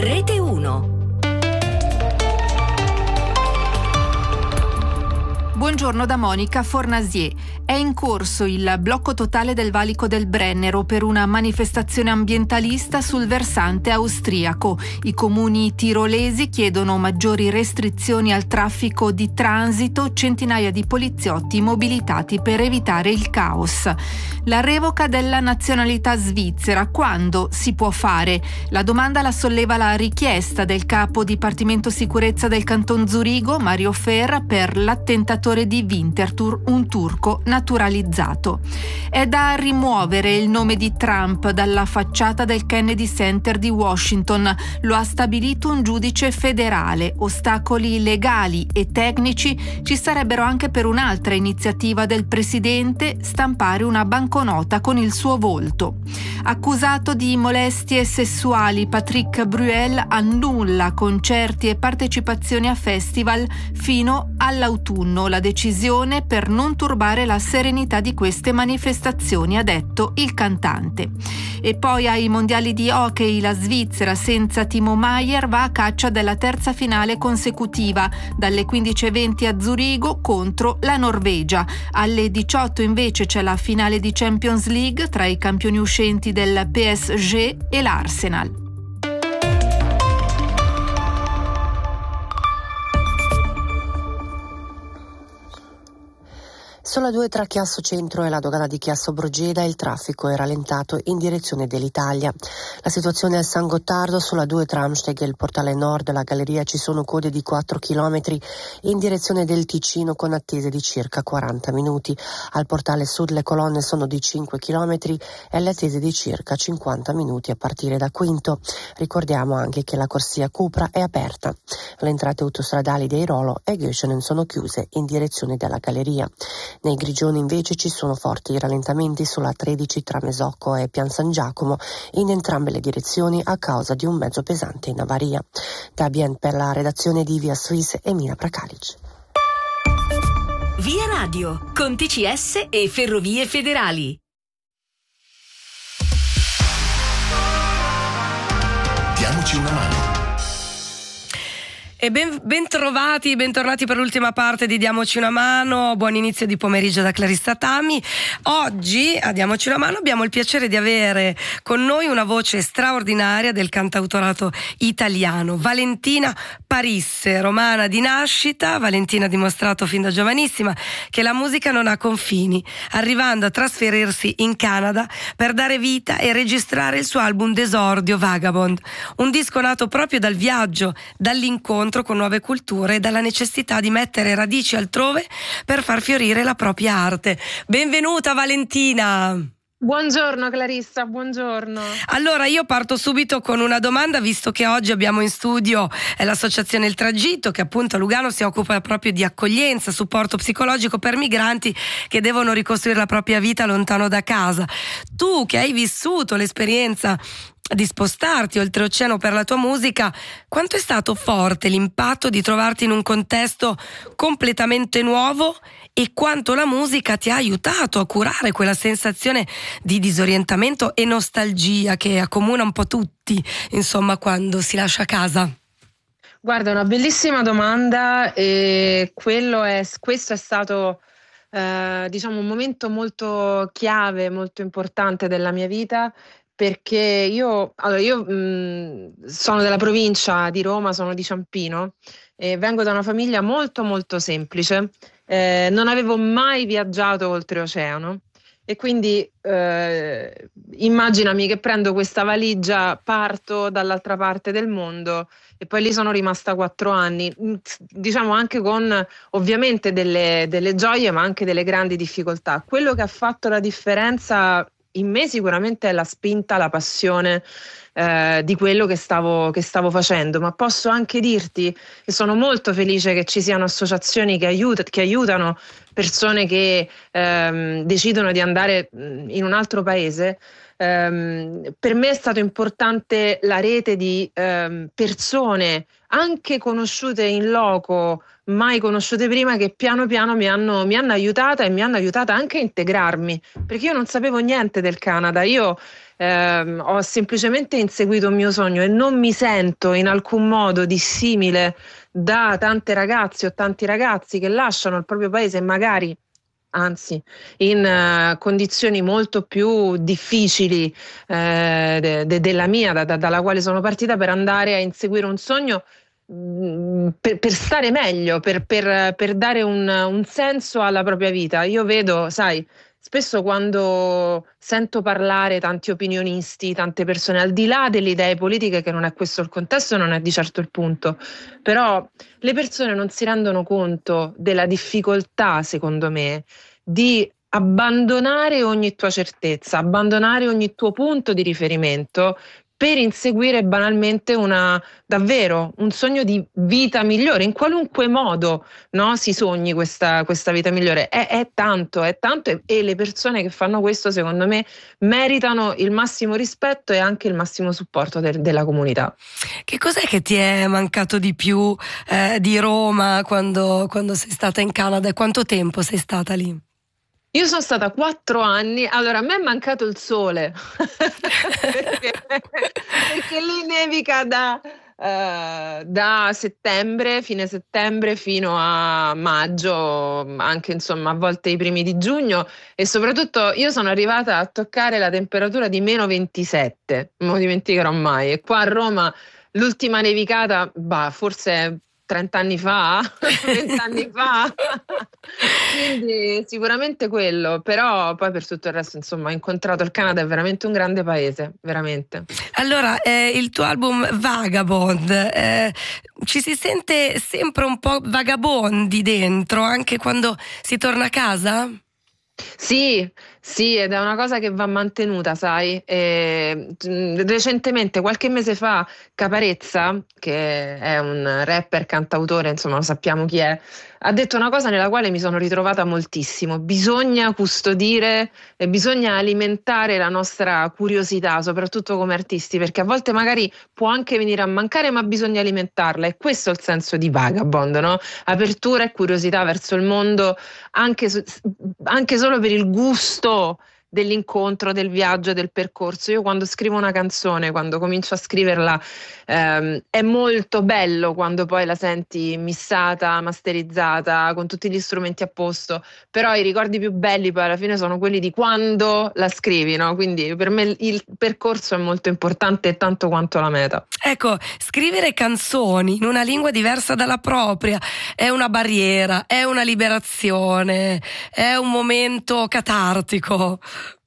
Rete 1. Buongiorno da Monica Fornasier. È in corso il blocco totale del valico del Brennero per una manifestazione ambientalista sul versante austriaco. I comuni tirolesi chiedono maggiori restrizioni al traffico di transito, centinaia di poliziotti mobilitati per evitare il caos. La revoca della nazionalità svizzera, quando si può fare? La domanda la solleva la richiesta del capo Dipartimento Sicurezza del Canton Zurigo, Mario Ferra, per l'attentatore di Winterthur, un turco naturalizzato. È da rimuovere il nome di Trump dalla facciata del Kennedy Center di Washington. Lo ha stabilito un giudice federale. Ostacoli legali e tecnici ci sarebbero anche per un'altra iniziativa del presidente: stampare una banconota con il suo volto. Accusato di molestie sessuali, Patrick Bruel annulla concerti e partecipazioni a festival fino all'autunno. La decisione per non turbare la serenità di queste manifestazioni, ha detto il cantante. E poi ai mondiali di hockey la Svizzera senza Timo Maier va a caccia della terza finale consecutiva, dalle 15:20 a Zurigo contro la Norvegia. Alle 18 invece c'è la finale di Champions League tra i campioni uscenti del PSG e l'Arsenal. Sulla 2 tra Chiasso Centro e la dogana di Chiasso Brogeda il traffico è rallentato in direzione dell'Italia. La situazione è a San Gottardo, sulla 2 tra Amsteg e il portale nord della galleria ci sono code di 4 km in direzione del Ticino con attese di circa 40 minuti. Al portale sud le colonne sono di 5 km e le attese di circa 50 minuti a partire da Quinto. Ricordiamo anche che la corsia Cupra è aperta. Le entrate autostradali di Airolo e Göschenen sono chiuse in direzione della galleria. Nei Grigioni invece ci sono forti rallentamenti sulla 13 tra Mesocco e Pian San Giacomo in entrambe le direzioni a causa di un mezzo pesante in avaria. Da Bien per la redazione di Via Suisse e Mina Prakalic. Via Radio, con TCS e Ferrovie Federali. Diamoci una mano. E bentornati per l'ultima parte di Diamoci una mano. Buon inizio di pomeriggio da Clarissa Tami. Oggi a Diamoci una mano abbiamo il piacere di avere con noi una voce straordinaria del cantautorato italiano, Valentina Parisse, romana di nascita. Valentina ha dimostrato fin da giovanissima che la musica non ha confini, arrivando a trasferirsi in Canada per dare vita e registrare il suo album d'esordio Vagabond, un disco nato proprio dal viaggio, dall'incontro con nuove culture e dalla necessità di mettere radici altrove per far fiorire la propria arte. Benvenuta Valentina! Buongiorno Clarissa, buongiorno. Allora io parto subito con una domanda, visto che oggi abbiamo in studio l'associazione Il Tragitto, che appunto a Lugano si occupa proprio di accoglienza, supporto psicologico per migranti che devono ricostruire la propria vita lontano da casa. Tu che hai vissuto l'esperienza di spostarti oltreoceano per la tua musica, quanto è stato forte l'impatto di trovarti in un contesto completamente nuovo e quanto la musica ti ha aiutato a curare quella sensazione di disorientamento e nostalgia che accomuna un po' tutti, insomma, quando si lascia casa? Guarda, è una bellissima domanda e questo è stato un momento molto chiave, molto importante della mia vita. Perché io sono della provincia di Roma, sono di Ciampino e vengo da una famiglia molto molto semplice, non avevo mai viaggiato oltreoceano e quindi immaginami che prendo questa valigia, parto dall'altra parte del mondo e poi lì sono rimasta 4 anni, diciamo anche con ovviamente delle gioie ma anche delle grandi difficoltà. Quello che ha fatto la differenza in me sicuramente è la spinta, la passione di quello che stavo facendo, ma posso anche dirti che sono molto felice che ci siano associazioni che aiutano persone che decidono di andare in un altro paese. Per me è stato importante la rete di persone anche conosciute in loco, mai conosciute prima, che piano piano mi hanno aiutata e mi hanno aiutata anche a integrarmi, perché io non sapevo niente del Canada. Io ho semplicemente inseguito un mio sogno e non mi sento in alcun modo dissimile da tante ragazze o tanti ragazzi che lasciano il proprio paese e magari, anzi, in condizioni molto più difficili della mia, dalla quale sono partita, per andare a inseguire un sogno, per stare meglio, per dare un senso alla propria vita. Io vedo, sai, spesso quando sento parlare tanti opinionisti, tante persone, al di là delle idee politiche, che non è questo il contesto, non è di certo il punto, però le persone non si rendono conto della difficoltà, secondo me, di abbandonare ogni tua certezza, abbandonare ogni tuo punto di riferimento per inseguire banalmente davvero un sogno di vita migliore, in qualunque modo, no, si sogni questa vita migliore. È tanto e le persone che fanno questo, secondo me, meritano il massimo rispetto e anche il massimo supporto della comunità. Che cos'è che ti è mancato di più di Roma quando sei stata in Canada, e quanto tempo sei stata lì? Io sono stata 4 anni, allora a me è mancato il sole, perché lì nevica da settembre, fine settembre, fino a maggio, anche insomma a volte i primi di giugno, e soprattutto io sono arrivata a toccare la temperatura di -27, non lo dimenticherò mai, e qua a Roma l'ultima nevicata, forse 30 anni fa, 20 anni fa, quindi sicuramente quello, però poi per tutto il resto, insomma, ho incontrato il Canada, è veramente un grande paese, veramente. Allora, il tuo album Vagabond, ci si sente sempre un po' vagabondi dentro, anche quando si torna a casa? Sì, ed è una cosa che va mantenuta, sai. Recentemente, qualche mese fa, Caparezza, che è un rapper, cantautore, insomma, lo sappiamo chi è, ha detto una cosa nella quale mi sono ritrovata moltissimo. Bisogna custodire e bisogna alimentare la nostra curiosità, soprattutto come artisti, perché a volte magari può anche venire a mancare, ma bisogna alimentarla, e questo è il senso di Vagabond, no? Apertura e curiosità verso il mondo, anche solo per il gusto dell'incontro, del viaggio, del percorso. Io quando scrivo una canzone, quando comincio a scriverla, è molto bello quando poi la senti missata, masterizzata, con tutti gli strumenti a posto, però i ricordi più belli poi alla fine sono quelli di quando la scrivi, no? Quindi per me il percorso è molto importante, tanto quanto la meta. Ecco, scrivere canzoni in una lingua diversa dalla propria è una barriera, è una liberazione, è un momento catartico.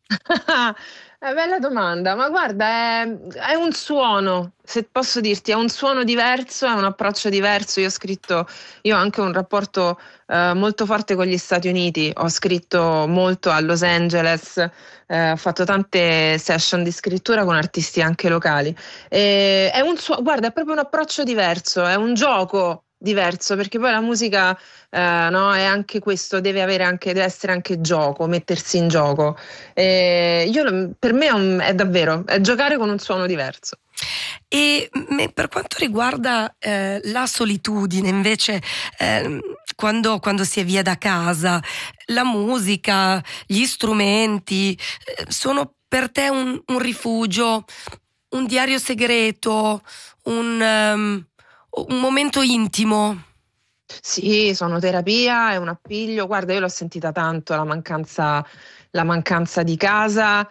È bella domanda, ma guarda, è un suono, se posso dirti, è un suono diverso, è un approccio diverso. Io ho anche un rapporto molto forte con gli Stati Uniti, ho scritto molto a Los Angeles, ho fatto tante session di scrittura con artisti anche locali. Guarda, è proprio un approccio diverso, è un gioco diverso, perché poi la musica no, è anche questo, deve essere anche gioco, mettersi in gioco. Per me è davvero giocare con un suono diverso. E per quanto riguarda la solitudine, invece, quando si è via da casa, la musica, gli strumenti sono per te un rifugio, un diario segreto, un momento intimo? Sì, sono terapia, è un appiglio. Guarda, io l'ho sentita tanto, la mancanza di casa,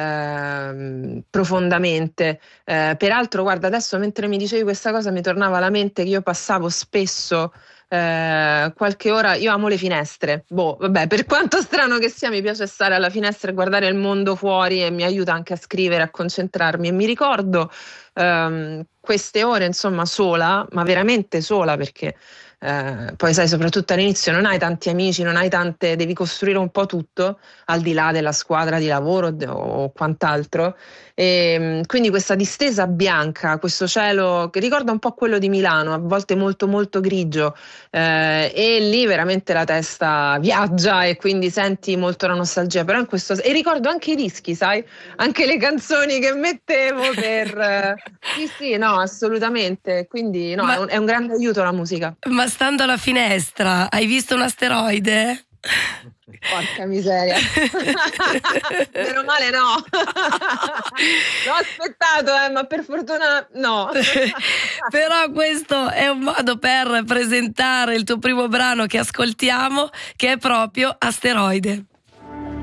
profondamente. Peraltro, guarda, adesso mentre mi dicevi questa cosa mi tornava alla mente che io passavo spesso qualche ora. Io amo le finestre, vabbè, per quanto strano che sia, mi piace stare alla finestra e guardare il mondo fuori, e mi aiuta anche a scrivere, a concentrarmi, e mi ricordo queste ore, insomma, sola, ma veramente sola, perché poi sai, soprattutto all'inizio non hai tanti amici, devi costruire un po' tutto al di là della squadra di lavoro o quant'altro, e quindi questa distesa bianca, questo cielo che ricorda un po' quello di Milano, a volte molto molto grigio, e lì veramente la testa viaggia e quindi senti molto la nostalgia, però e ricordo anche i dischi, sai, anche le canzoni che mettevo per sì, no, assolutamente, quindi no, è un grande aiuto la musica. Ma stando alla finestra, hai visto un asteroide? Porca miseria. Meno male no. L'ho aspettato, ma per fortuna no. Però questo è un modo per presentare il tuo primo brano che ascoltiamo, che è proprio Asteroide.